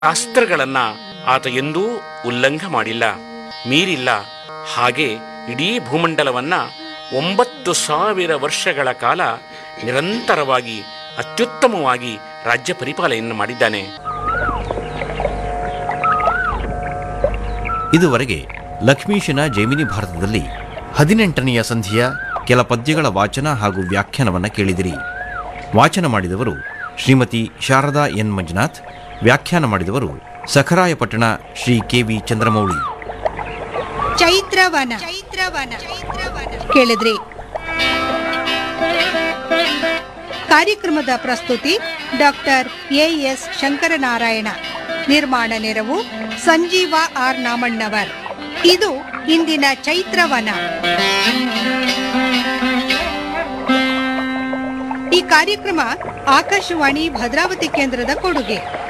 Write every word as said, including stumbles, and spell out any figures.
ಶಾಸ್ತ್ರಗಳನ್ನ ಆತ ಎಂದೂ ಉಲ್ಲಂಘ ಮಾಡಿಲ್ಲ, ಮೀರಿಲ್ಲ. ಹಾಗೆ ಇಡೀ ಭೂಮಂಡಲವನ್ನ ಒಂಬತ್ತು ಸಾವಿರ ವರ್ಷಗಳ ಕಾಲ ನಿರಂತರವಾಗಿ ಅತ್ಯುತ್ತಮವಾಗಿ ರಾಜ್ಯ ಪರಿಪಾಲನೆಯನ್ನು ಮಾಡಿದ್ದಾನೆ. ಇದುವರೆಗೆ ಲಕ್ಷ್ಮೀಶನ ಜೈಮಿನಿ ಭಾರತದಲ್ಲಿ ಹದಿನೆಂಟನೆಯ ಸಂಧಿಯ ಕೆಲ ಪದ್ಯಗಳ ವಾಚನ ಹಾಗೂ ವ್ಯಾಖ್ಯಾನವನ್ನು ಕೇಳಿದಿರಿ. ವಾಚನ ಮಾಡಿದವರು ಶ್ರೀಮತಿ ಶಾರದಾ ಎನ್ ಮಂಜುನಾಥ್, ವ್ಯಾಖ್ಯಾನ ಮಾಡಿದವರು ಸಖರಾಯಪಟ್ಟಣ ಶ್ರೀ ಕೆ ವಿ ಚಂದ್ರಮೌಳಿ. ಚೈತ್ರವನ ಚೈತ್ರವನ ಕೇಳಿದ್ರಿ. ಕಾರ್ಯಕ್ರಮದ ಪ್ರಸ್ತುತಿ ಡಾಕ್ಟರ್ ಎ ಎಸ್ ಶಂಕರನಾರಾಯಣ. ನಿರ್ಮಾಣ ನೆರವು ಸಂಜೀವ ಆರ್ ನಾಮಣ್ಣವರ್. ಇದು ಇಂದಿನ ಚೈತ್ರವನ. ಈ ಕಾರ್ಯಕ್ರಮ ಆಕಾಶವಾಣಿ ಭದ್ರಾವತಿ ಕೇಂದ್ರದ ಕೊಡುಗೆ.